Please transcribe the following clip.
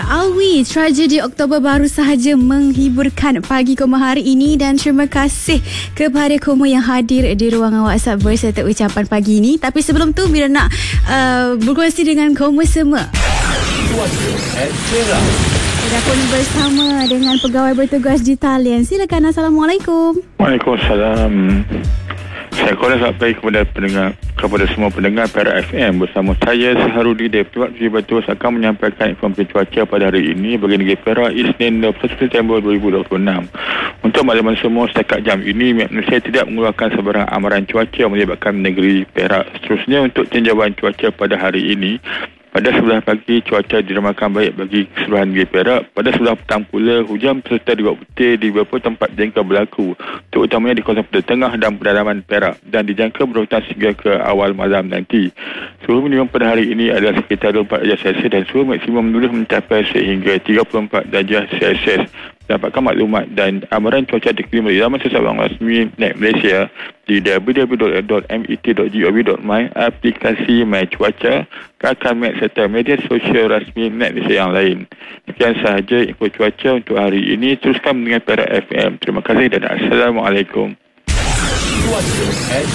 Alwi, tragedi Oktober baru sahaja menghiburkan pagi Koma hari ini, dan terima kasih kepada Koma yang hadir di ruangan WhatsApp berserta ucapan pagi ini. Tapi sebelum tu, bila nak berkongsi dengan Koma semua, kita pun bersama dengan pegawai bertugas di talian. Silakan. Assalamualaikum. Waalaikumsalam. Saya korang sampai kepada semua pendengar Perak FM. Bersama saya Saharudi Deput Betul akan menyampaikan informasi cuaca pada hari ini bagi negeri Perak, Isnin 21 September 2026. Untuk makluman semua, setakat jam ini Malaysia tidak mengeluarkan sebarang amaran cuaca melibatkan negeri Perak. Seterusnya, untuk tinjauan cuaca pada hari ini, pada 11 pagi, cuaca diramakan baik bagi keseluruhan negeri Perak. Pada 11 petang pula, hujan serta dibawah putih di beberapa tempat dijangka berlaku, terutamanya di kawasan Pedar Tengah dan pedalaman Perak, dan dijangka berhujan sehingga ke awal malam nanti. Suhu minimum pada hari ini adalah sekitar 24 darjah Celsius dan suhu maksimum boleh mencapai sehingga 34 darjah Celsius. Dapatkan maklumat dan amaran cuaca dikirim dari laman sesabang rasmi NET Malaysia di www.met.gov.my, aplikasi My Cuaca, Kakak Met serta media sosial rasmi NET Malaysia yang lain. Sekian sahaja info cuaca untuk hari ini. Teruskan dengan Perak FM. Terima kasih dan Assalamualaikum.